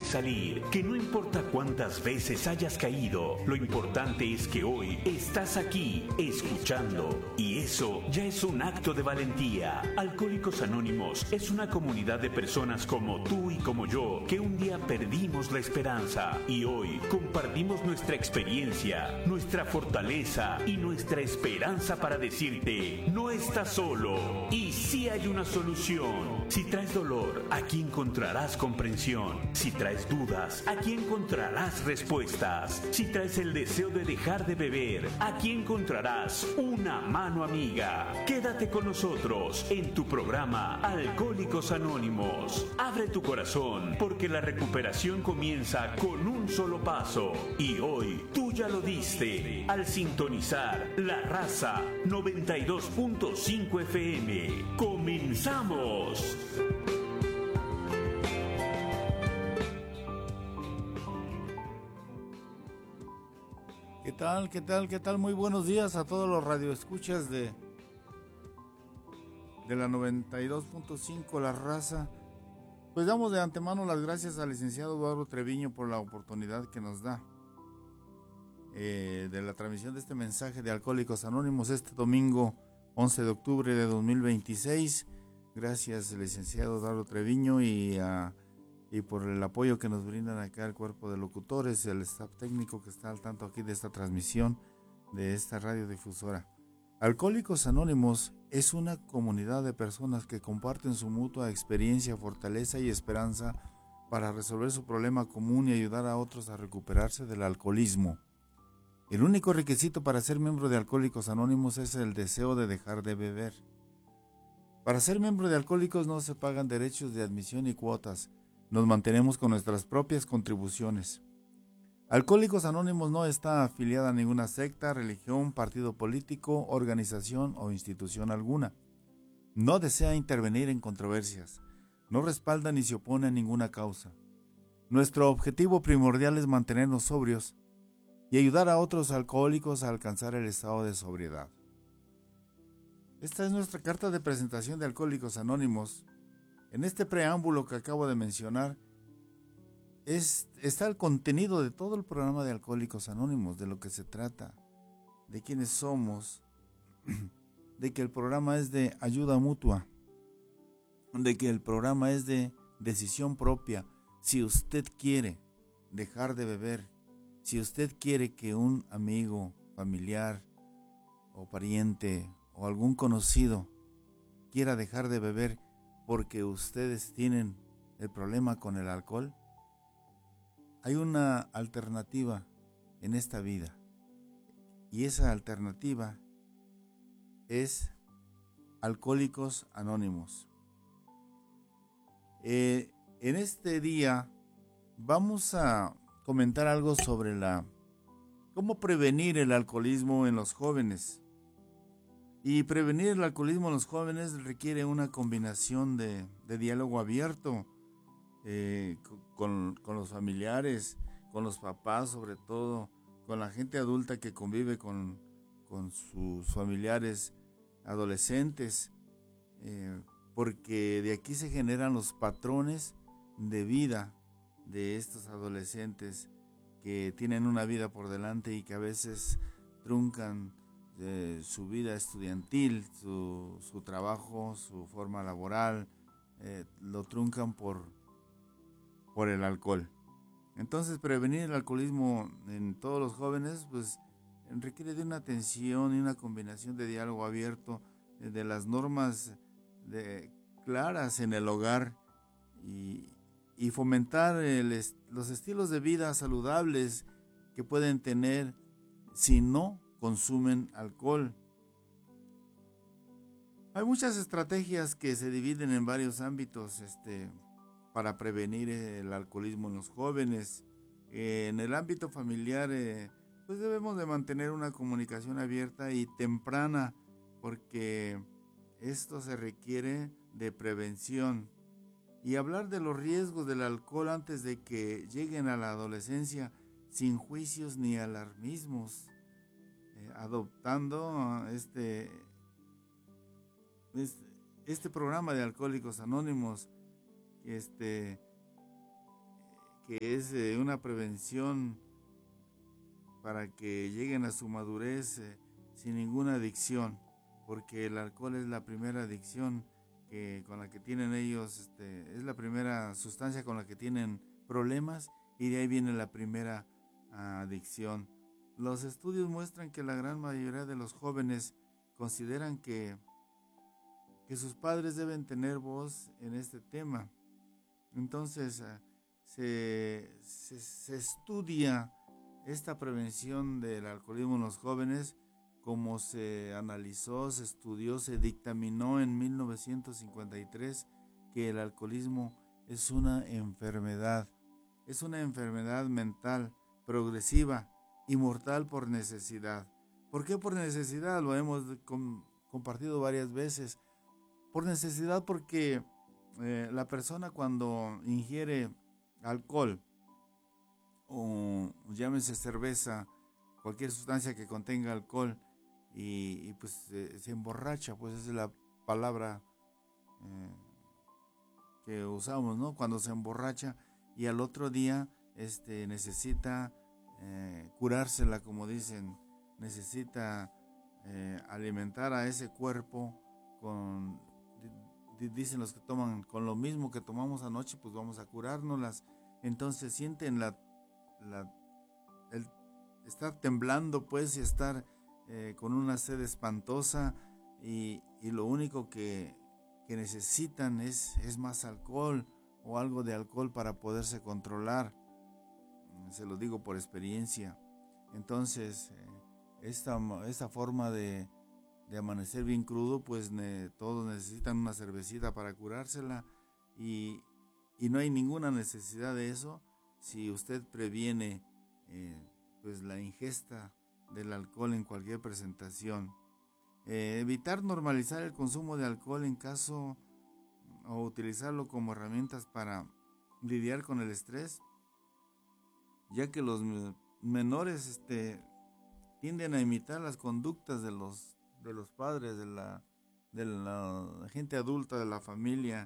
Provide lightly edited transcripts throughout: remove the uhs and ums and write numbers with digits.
salir, que no importa cuántas veces hayas caído, lo importante es que hoy estás aquí, escuchando, y eso ya es un acto de valentía. Alcohólicos Anónimos es una comunidad de personas como tú y como yo, que un día perdimos la esperanza, y hoy compartimos nuestra experiencia, nuestra fortaleza y nuestra esperanza para decirte, no estás solo, y sí hay una solución. Si traes dolor, aquí encontrarás comprensión. Si traes dudas, aquí encontrarás respuestas. Si traes el deseo de dejar de beber, aquí encontrarás una mano amiga. Quédate con nosotros en tu programa Alcohólicos Anónimos. Abre tu corazón, porque la recuperación comienza con un solo paso. Y hoy tú ya lo diste al sintonizar La Raza 92.5 FM. ¡Comenzamos! ¿Qué tal? ¿Qué tal? ¿Qué tal? Muy buenos días a todos los radioescuchas de la 92.5 La Raza. Pues damos de antemano las gracias al licenciado Eduardo Treviño por la oportunidad que nos da de la transmisión de este mensaje de Alcohólicos Anónimos este domingo 11 de octubre de 2026. Gracias, licenciado Eduardo Treviño, y por el apoyo que nos brindan acá el cuerpo de locutores, el staff técnico que está al tanto aquí de esta transmisión de esta radiodifusora. Alcohólicos Anónimos es una comunidad de personas que comparten su mutua experiencia, fortaleza y esperanza para resolver su problema común y ayudar a otros a recuperarse del alcoholismo. El único requisito para ser miembro de Alcohólicos Anónimos es el deseo de dejar de beber. Para ser miembro de Alcohólicos no se pagan derechos de admisión y cuotas. Nos mantenemos con nuestras propias contribuciones. Alcohólicos Anónimos no está afiliada a ninguna secta, religión, partido político, organización o institución alguna. No desea intervenir en controversias. No respalda ni se opone a ninguna causa. Nuestro objetivo primordial es mantenernos sobrios y ayudar a otros alcohólicos a alcanzar el estado de sobriedad. Esta es nuestra carta de presentación de Alcohólicos Anónimos. En este preámbulo que acabo de mencionar está el contenido de todo el programa de Alcohólicos Anónimos, de lo que se trata, de quiénes somos, de que el programa es de ayuda mutua, de que el programa es de decisión propia. Si usted quiere dejar de beber, si usted quiere que un amigo, familiar o pariente o algún conocido quiera dejar de beber porque ustedes tienen el problema con el alcohol, hay una alternativa en esta vida, y esa alternativa es Alcohólicos Anónimos. En este día vamos a comentar algo sobre cómo prevenir el alcoholismo en los jóvenes. Y prevenir el alcoholismo en los jóvenes requiere una combinación de diálogo abierto con los familiares, con los papás sobre todo, con la gente adulta que convive con sus familiares adolescentes, porque de aquí se generan los patrones de vida de estos adolescentes que tienen una vida por delante y que a veces truncan su vida estudiantil, su trabajo, su forma laboral, lo truncan por el alcohol. Entonces, prevenir el alcoholismo en todos los jóvenes pues requiere de una atención y una combinación de diálogo abierto, de las normas claras en el hogar y fomentar los estilos de vida saludables que pueden tener si no consumen alcohol. Hay muchas estrategias que se dividen en varios ámbitos para prevenir el alcoholismo en los jóvenes. En el ámbito familiar pues debemos de mantener una comunicación abierta y temprana, porque esto se requiere de prevención, y hablar de los riesgos del alcohol antes de que lleguen a la adolescencia sin juicios ni alarmismos, adoptando este programa de Alcohólicos Anónimos, que que es una prevención para que lleguen a su madurez sin ninguna adicción, porque el alcohol es la primera adicción con la que tienen ellos, es la primera sustancia con la que tienen problemas, y de ahí viene la primera adicción. Los estudios muestran que la gran mayoría de los jóvenes consideran que sus padres deben tener voz en este tema. Entonces se estudia esta prevención del alcoholismo en los jóvenes, como se analizó, se estudió, se dictaminó en 1953 que el alcoholismo es una enfermedad mental progresiva y mortal por necesidad. ¿Por qué por necesidad? Lo hemos compartido varias veces. Por necesidad porque la persona cuando ingiere alcohol, o llámese cerveza, cualquier sustancia que contenga alcohol, y pues se emborracha, pues esa es la palabra que usamos, ¿no? Cuando se emborracha y al otro día necesita curársela, como dicen, necesita alimentar a ese cuerpo dicen los que toman, con lo mismo que tomamos anoche, pues vamos a curárnoslas. Entonces sienten el estar temblando, pues, y estar con una sed espantosa, y lo único que necesitan es más alcohol o algo de alcohol para poderse controlar. Se lo digo por experiencia. Entonces esta forma de amanecer bien crudo, pues todos necesitan una cervecita para curársela, y no hay ninguna necesidad de eso si usted previene pues la ingesta del alcohol en cualquier presentación. Evitar normalizar el consumo de alcohol en caso, o utilizarlo como herramientas para lidiar con el estrés, ya que los menores tienden a imitar las conductas de los padres, de la gente adulta, de la familia.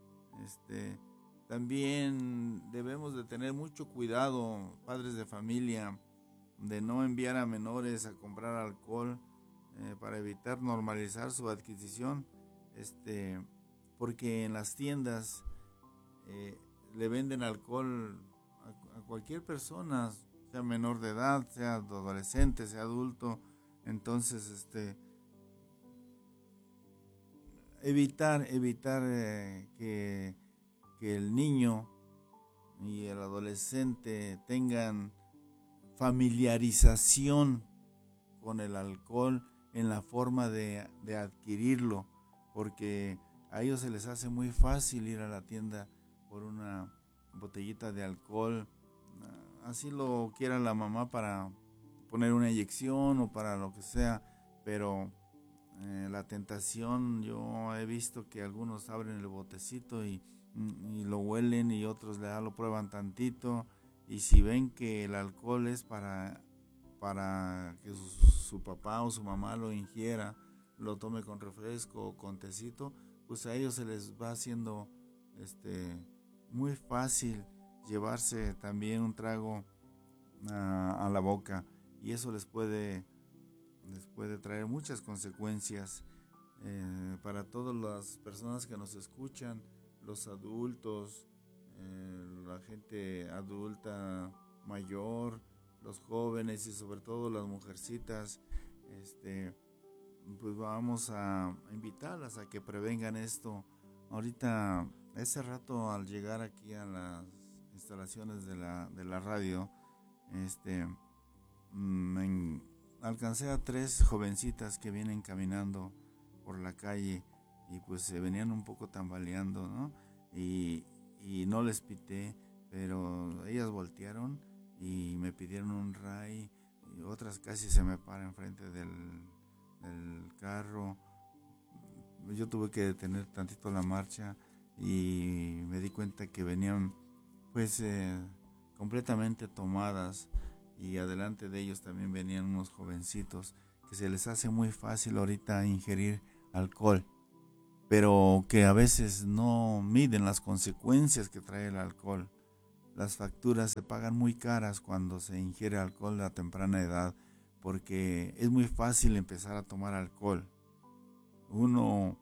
También debemos de tener mucho cuidado, padres de familia, de no enviar a menores a comprar alcohol para evitar normalizar su adquisición, porque en las tiendas le venden alcohol a cualquier persona, sea menor de edad, sea adolescente, sea adulto. Entonces evitar que el niño y el adolescente tengan familiarización con el alcohol en la forma de adquirirlo, porque a ellos se les hace muy fácil ir a la tienda por una botellita de alcohol, así lo quiera la mamá para poner una inyección o para lo que sea, pero la tentación, yo he visto que algunos abren el botecito y lo huelen, y otros lo prueban tantito, y si ven que el alcohol es para que su papá o su mamá lo ingiera, lo tome con refresco o con tecito, pues a ellos se les va haciendo muy fácil llevarse también un trago a la boca, y eso les puede traer muchas consecuencias para todas las personas que nos escuchan, los adultos, la gente adulta mayor, los jóvenes y sobre todo las mujercitas. Pues vamos a invitarlas a que prevengan esto. Ahorita, ese rato, al llegar aquí a las instalaciones de la radio, alcancé a 3 jovencitas que vienen caminando por la calle, y pues se venían un poco tambaleando, ¿no? Y no les pité, pero ellas voltearon y me pidieron un ray, y otras casi se me paran enfrente del carro. Yo tuve que detener tantito la marcha, y me di cuenta que venían pues completamente tomadas, y adelante de ellos también venían unos jovencitos que se les hace muy fácil ahorita ingerir alcohol, pero que a veces no miden las consecuencias que trae el alcohol. las facturas se pagan muy caras cuando se ingiere alcohol a temprana edad, porque es muy fácil empezar a tomar alcohol. Uno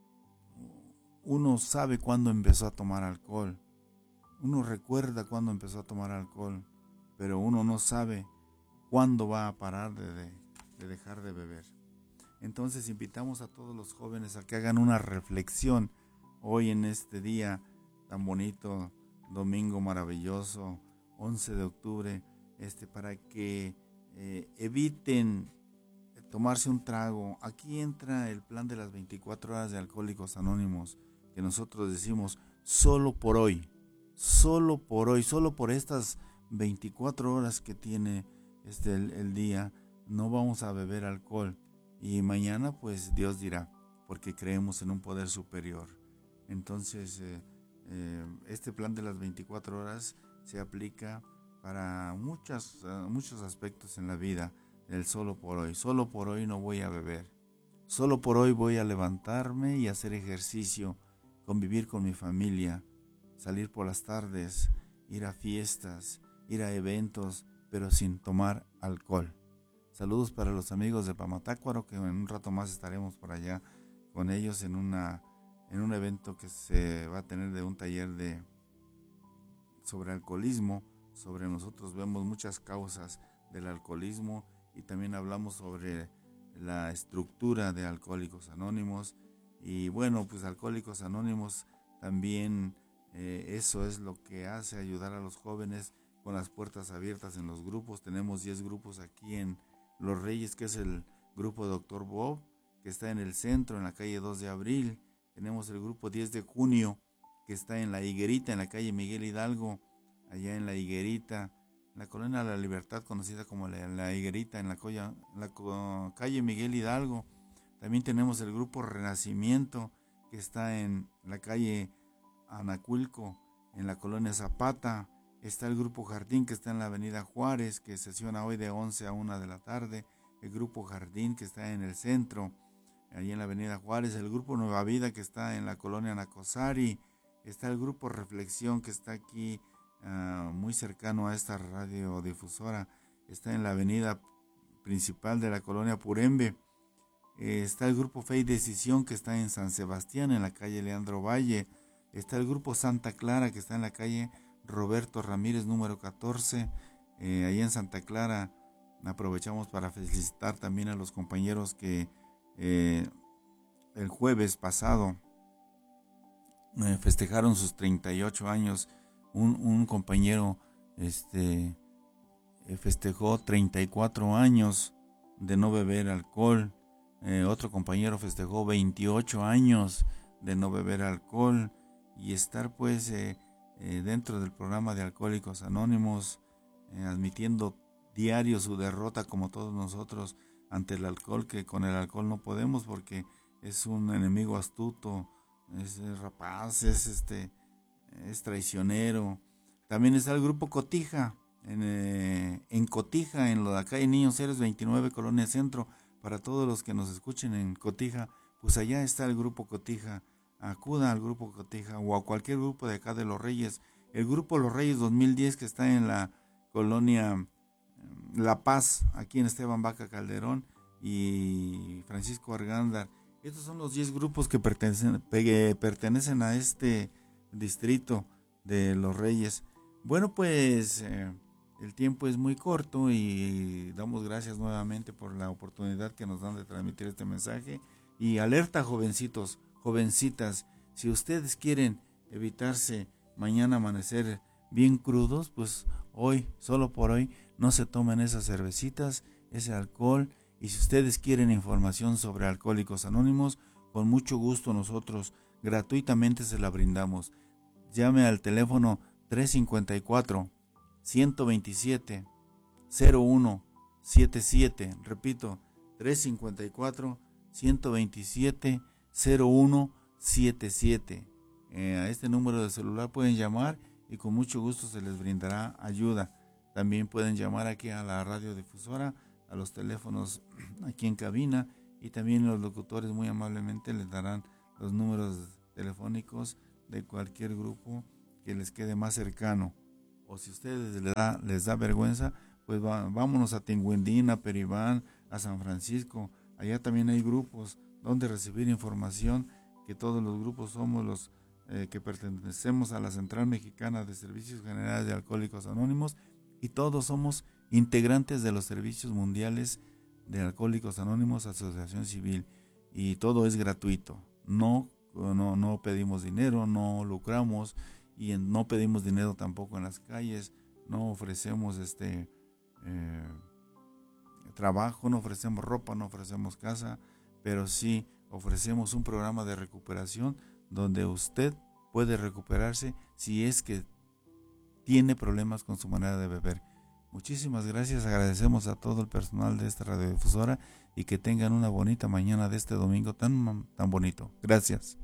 sabe cuándo empezó a tomar alcohol, uno recuerda cuándo empezó a tomar alcohol, pero uno no sabe cuándo va a parar de dejar de beber. Entonces invitamos a todos los jóvenes a que hagan una reflexión hoy en este día tan bonito, domingo maravilloso, 11 de octubre, para que eviten tomarse un trago. Aquí entra el plan de las 24 horas de Alcohólicos Anónimos, que nosotros decimos solo por hoy, solo por estas 24 horas que tiene el día, no vamos a beber alcohol. Y mañana pues Dios dirá, porque creemos en un poder superior. Entonces este plan de las 24 horas se aplica para muchos aspectos en la vida. El solo por hoy no voy a beber, solo por hoy voy a levantarme y hacer ejercicio, convivir con mi familia, salir por las tardes, ir a fiestas, ir a eventos, pero sin tomar alcohol. Saludos para los amigos de Pamatácuaro, que en un rato más estaremos por allá con ellos en un evento que se va a tener de un taller sobre alcoholismo. Nosotros vemos muchas causas del alcoholismo y también hablamos sobre la estructura de Alcohólicos Anónimos. Y bueno, pues Alcohólicos Anónimos también eso es lo que hace, ayudar a los jóvenes con las puertas abiertas en los grupos. Tenemos 10 grupos aquí en Los Reyes, que es el grupo Dr. Bob, que está en el centro, en la calle 2 de Abril. Tenemos el grupo 10 de Junio, que está en La Higuerita, en la calle Miguel Hidalgo, allá en La Higuerita, en la colonia La Libertad, conocida como La Higuerita, en la calle Miguel Hidalgo. También tenemos el grupo Renacimiento, que está en la calle Anacuilco, en la colonia Zapata. Está el grupo Jardín, que está en la avenida Juárez, que sesiona hoy de 11 a 1 de la tarde. El grupo Jardín, que está en el centro, ahí en la avenida Juárez. El grupo Nueva Vida, que está en la colonia Nacosari. Está el grupo Reflexión, que está aquí muy cercano a esta radiodifusora. Está en la avenida principal de la colonia Purembe. Está el grupo Fe y Decisión, que está en San Sebastián, en la calle Leandro Valle. Está el grupo Santa Clara, que está en la calle Roberto Ramírez, número 14, ahí en Santa Clara. Aprovechamos para felicitar también a los compañeros que el jueves pasado festejaron sus 38 años. Un compañero festejó 34 años de no beber alcohol. Otro compañero festejó 28 años de no beber alcohol y estar pues dentro del programa de Alcohólicos Anónimos, admitiendo diario su derrota, como todos nosotros, ante el alcohol, que con el alcohol no podemos porque es un enemigo astuto, es rapaz, es traicionero. También está el grupo Cotija, en Cotija, en la calle Niños Héroes 29, Colonia Centro. Para todos los que nos escuchen en Cotija, pues allá está el grupo Cotija. Acuda al grupo Cotija o a cualquier grupo de acá de Los Reyes. El grupo Los Reyes 2010, que está en la colonia La Paz, aquí en Esteban Vaca Calderón y Francisco Argándar. Estos son los 10 grupos que pertenecen a este distrito de Los Reyes. Bueno, pues el tiempo es muy corto y damos gracias nuevamente por la oportunidad que nos dan de transmitir este mensaje. Y alerta, jovencitos, jovencitas, si ustedes quieren evitarse mañana amanecer bien crudos, pues hoy, solo por hoy, no se tomen esas cervecitas, ese alcohol. Y si ustedes quieren información sobre Alcohólicos Anónimos, con mucho gusto nosotros gratuitamente se la brindamos. Llame al teléfono 354-127-0177. Repito, 354-127-0177. A este número de celular pueden llamar y con mucho gusto se les brindará ayuda. También pueden llamar aquí a la radiodifusora, a los teléfonos aquí en cabina, y también los locutores muy amablemente les darán los números telefónicos de cualquier grupo que les quede más cercano. o si a ustedes les da vergüenza, pues vámonos a Tinguindín, a Peribán, a San Francisco. Allá también hay grupos donde recibir información, que todos los grupos somos los que pertenecemos a la Central Mexicana de Servicios Generales de Alcohólicos Anónimos, y todos somos integrantes de los servicios mundiales de Alcohólicos Anónimos, Asociación Civil, y todo es gratuito. No pedimos dinero, no lucramos, y no pedimos dinero tampoco en las calles, no ofrecemos trabajo, no ofrecemos ropa, no ofrecemos casa, pero sí ofrecemos un programa de recuperación donde usted puede recuperarse si es que tiene problemas con su manera de beber. Muchísimas gracias, agradecemos a todo el personal de esta radiodifusora y que tengan una bonita mañana de este domingo tan bonito. Gracias.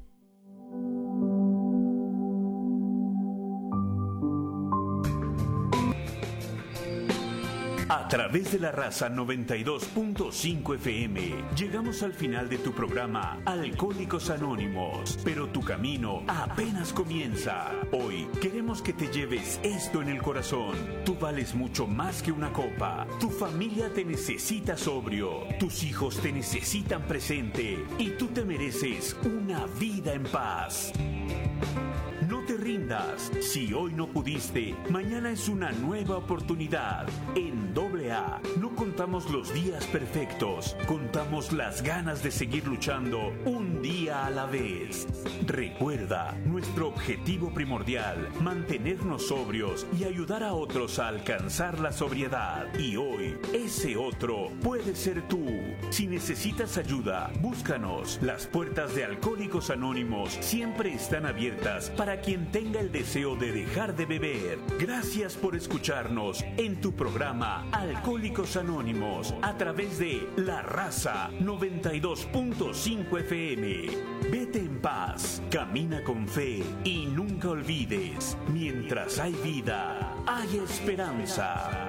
A través de la Raza 92.5 FM, llegamos al final de tu programa Alcohólicos Anónimos, pero tu camino apenas comienza. Hoy queremos que te lleves esto en el corazón. Tú vales mucho más que una copa. Tu familia te necesita sobrio. Tus hijos te necesitan presente. Y tú te mereces una vida en paz. No te rindas. Si hoy no pudiste, mañana es una nueva oportunidad. En AA no contamos los días perfectos, contamos las ganas de seguir luchando un día a la vez. Recuerda, nuestro objetivo primordial, mantenernos sobrios y ayudar a otros a alcanzar la sobriedad. Y hoy, ese otro puede ser tú. Si necesitas ayuda, búscanos. Las puertas de Alcohólicos Anónimos siempre están abiertas para quien tenga el deseo de dejar de beber. Gracias por escucharnos en tu programa Alcohólicos Anónimos a través de La Raza 92.5 FM. Vete en paz, camina con fe y nunca olvides, mientras hay vida, hay esperanza.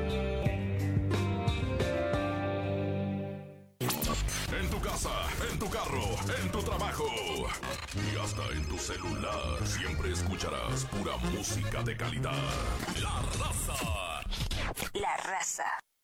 En tu casa, en tu carro, en tu trabajo y hasta en tu celular, siempre escucharás pura música de calidad. La Raza. La Raza.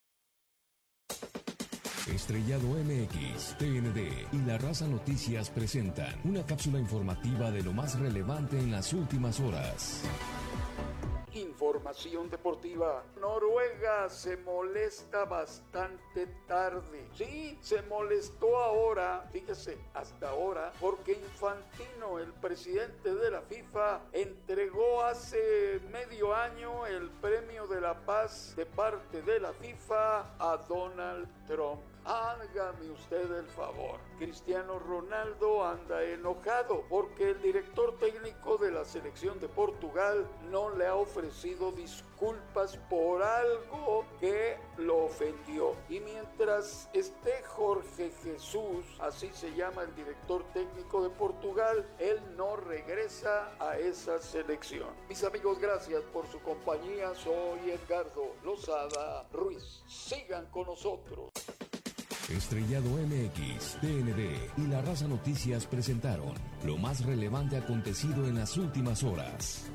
Estrellado MX, TND y La Raza Noticias presentan una cápsula informativa de lo más relevante en las últimas horas. Información deportiva. Noruega se molesta bastante tarde. Sí, se molestó ahora, fíjese, hasta ahora, porque Infantino, el presidente de la FIFA, entregó hace medio año el premio de la paz de parte de la FIFA a Donald Trump. Hágame usted el favor. Cristiano Ronaldo anda enojado porque el director técnico de la selección de Portugal no le ha ofrecido disculpas por algo que lo ofendió. Y mientras esté Jorge Jesús, así se llama el director técnico de Portugal, él no regresa a esa selección. Mis amigos, gracias por su compañía. Soy Edgardo Lozada Ruiz. Sigan con nosotros. Estrellado MX, TND y La Raza Noticias presentaron lo más relevante acontecido en las últimas horas.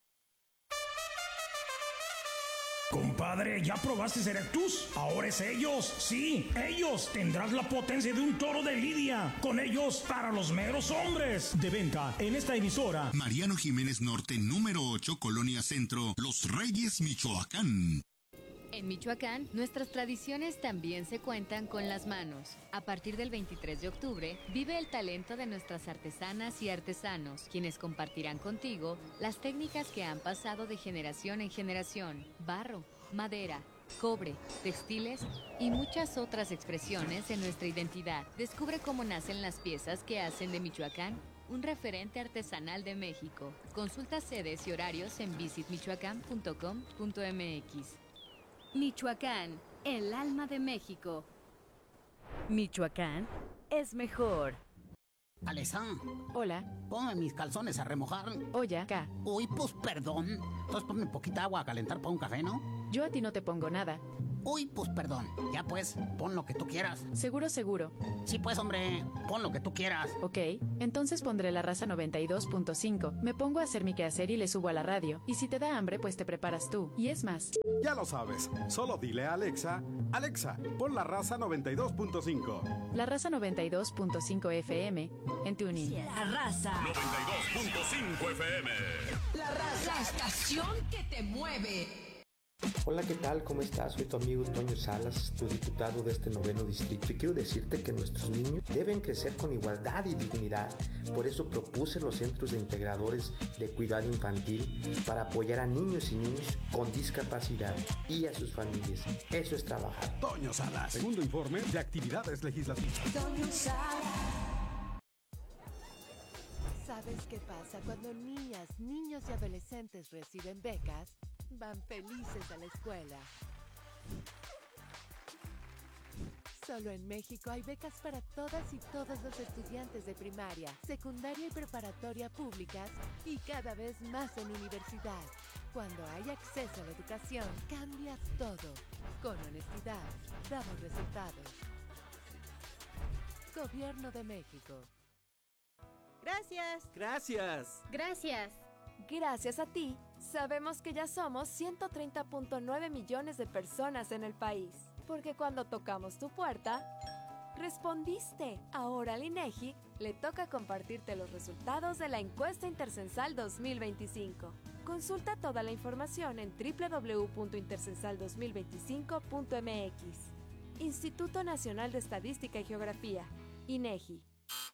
Compadre, ¿ya probaste Erectus? Ahora es ellos, sí, ellos. Tendrás la potencia de un toro de lidia. Con ellos, para los meros hombres. De venta en esta emisora. Mariano Jiménez Norte, número 8, Colonia Centro, Los Reyes, Michoacán. En Michoacán, nuestras tradiciones también se cuentan con las manos. A partir del 23 de octubre, vive el talento de nuestras artesanas y artesanos, quienes compartirán contigo las técnicas que han pasado de generación en generación: barro, madera, cobre, textiles y muchas otras expresiones de nuestra identidad. Descubre cómo nacen las piezas que hacen de Michoacán un referente artesanal de México. Consulta sedes y horarios en visitmichoacán.com.mx. Michoacán, el alma de México. Michoacán es mejor. Alessá. Hola. Ponme mis calzones a remojar. Oye, acá. Uy, pues perdón. Entonces ponme poquita agua a calentar para un café, ¿no? Yo a ti no te pongo nada. Uy, pues perdón. Ya pues, pon lo que tú quieras. Seguro, seguro. Sí pues, hombre, pon lo que tú quieras. Ok, entonces pondré la raza 92.5. Me pongo a hacer mi quehacer y le subo a la radio. Y si te da hambre, pues te preparas tú. Y es más. Ya lo sabes, solo dile a Alexa, Alexa, pon la raza 92.5. La raza 92.5 FM en TuneIn. La raza 92.5 FM. La raza, la estación que te mueve. Hola, ¿qué tal? ¿Cómo estás? Soy tu amigo Toño Salas, tu diputado de este 9º distrito, y quiero decirte que nuestros niños deben crecer con igualdad y dignidad. Por eso propuse los centros de integradores de cuidado infantil para apoyar a niños y niñas con discapacidad y a sus familias. Eso es trabajar. Toño Salas, segundo informe de actividades legislativas. Toño Salas. ¿Sabes qué pasa cuando niñas, niños y adolescentes reciben becas? Van felices a la escuela. Solo en México hay becas para todas y todos los estudiantes de primaria, secundaria y preparatoria públicas y cada vez más en universidad. Cuando hay acceso a la educación, cambia todo. Con honestidad, damos resultados. Gobierno de México. Gracias. Gracias. Gracias. Gracias a ti, sabemos que ya somos 130.9 millones de personas en el país. Porque cuando tocamos tu puerta, respondiste. Ahora al INEGI le toca compartirte los resultados de la encuesta Intercensal 2025. Consulta toda la información en www.intercensal2025.mx. Instituto Nacional de Estadística y Geografía, INEGI.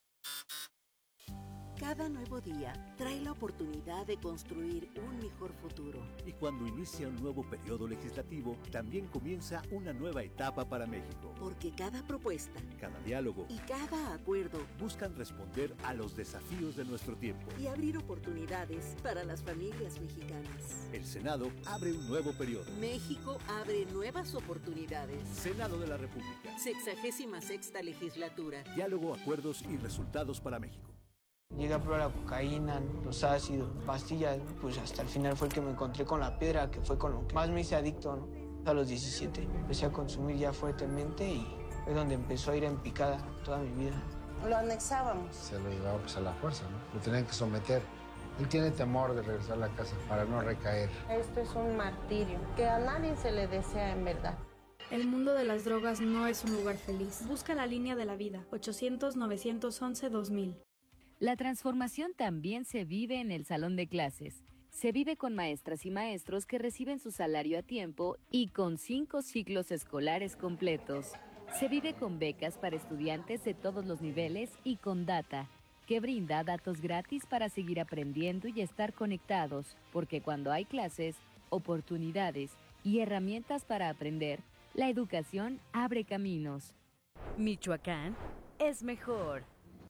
Cada nuevo día trae la oportunidad de construir un mejor futuro. Y cuando inicia un nuevo periodo legislativo, también comienza una nueva etapa para México. Porque cada propuesta, cada diálogo y cada acuerdo buscan responder a los desafíos de nuestro tiempo y abrir oportunidades para las familias mexicanas. El Senado abre un nuevo periodo. México abre nuevas oportunidades. Senado de la República. 66ª legislatura. Diálogo, acuerdos y resultados para México. Llegué a probar la cocaína, los ácidos, pastillas, pues hasta el final fue el que me encontré con la piedra, que fue con lo que más me hice adicto, ¿no? A los 17 empecé a consumir ya fuertemente y fue donde empezó a ir en picada toda mi vida. Lo anexábamos. Se lo llevaba pues a la fuerza, ¿no? Lo tenían que someter. Él tiene temor de regresar a la casa para no recaer. Esto es un martirio que a nadie se le desea en verdad. El mundo de las drogas no es un lugar feliz. Busca la línea de la vida, 800-911-2000. La transformación también se vive en el salón de clases. Se vive con maestras y maestros que reciben su salario a tiempo y con 5 ciclos escolares completos. Se vive con becas para estudiantes de todos los niveles y con Data, que brinda datos gratis para seguir aprendiendo y estar conectados, porque cuando hay clases, oportunidades y herramientas para aprender, la educación abre caminos. Michoacán es mejor.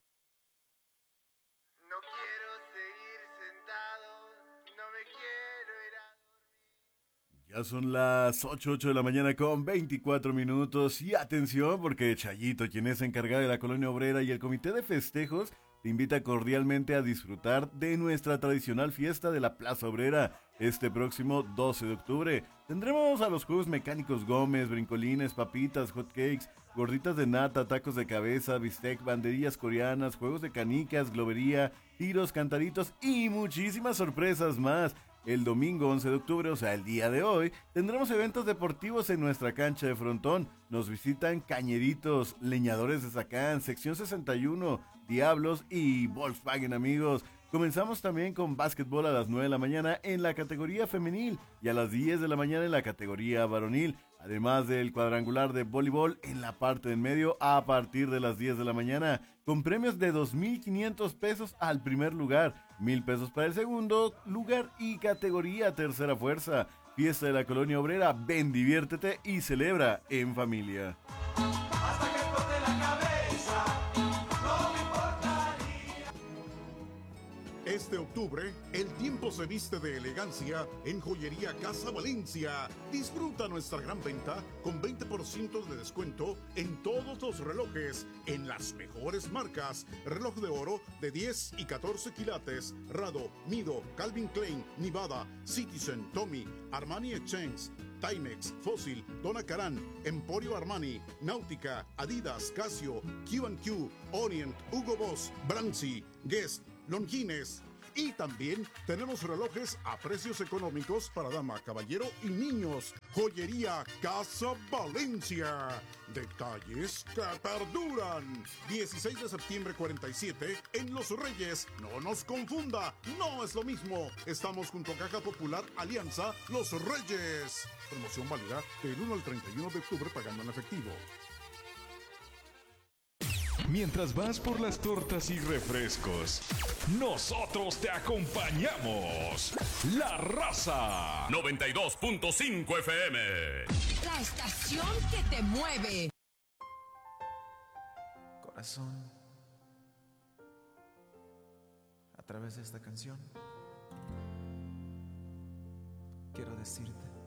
Ya son las 8 de la mañana con 24 minutos y atención porque Chayito, quien es encargado de la Colonia Obrera y el Comité de Festejos, te invita cordialmente a disfrutar de nuestra tradicional fiesta de la Plaza Obrera este próximo 12 de octubre. Tendremos a los Juegos Mecánicos Gómez, brincolines, papitas, hot cakes, gorditas de nata, tacos de cabeza, bistec, banderillas coreanas, juegos de canicas, globería, tiros, cantaritos y muchísimas sorpresas más. El domingo 11 de octubre, o sea, el día de hoy, tendremos eventos deportivos en nuestra cancha de frontón. Nos visitan Cañeritos, Leñadores de Zacán, Sección 61, Diablos y Volkswagen, amigos. Comenzamos también con básquetbol a las 9 de la mañana en la categoría femenil y a las 10 de la mañana en la categoría varonil. Además del cuadrangular de voleibol en la parte del medio a partir de las 10 de la mañana, con premios de 2,500 pesos al primer lugar, 1,000 pesos para el segundo lugar y categoría tercera fuerza. Fiesta de la Colonia Obrera, ven, diviértete y celebra en familia. Este octubre, el tiempo se viste de elegancia en Joyería Casa Valencia. Disfruta nuestra gran venta con 20% de descuento en todos los relojes, en las mejores marcas. Reloj de oro de 10 y 14 quilates, Rado, Mido, Calvin Klein, Nevada, Citizen, Tommy, Armani Exchange, Timex, Fossil, Donna Karan, Emporio Armani, Náutica, Adidas, Casio, Q&Q, Orient, Hugo Boss, Brancy, Guess, Longines. Y también tenemos relojes a precios económicos para dama, caballero y niños. Joyería Casa Valencia. Detalles que perduran. 16 de septiembre 47 en Los Reyes. No nos confunda, no es lo mismo. Estamos junto a Caja Popular Alianza Los Reyes. Promoción válida del 1 al 31 de octubre pagando en efectivo. Mientras vas por las tortas y refrescos, nosotros te acompañamos. La Raza 92.5 FM. La estación que te mueve. Corazón, a través de esta canción, quiero decirte